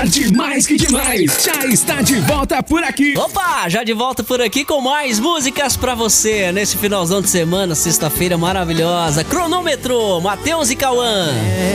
Tarde Mais Que Demais já está de volta por aqui. Opa, já de volta por aqui com mais músicas pra você nesse finalzão de semana, sexta-feira maravilhosa. Cronômetro, Matheus e Cauã.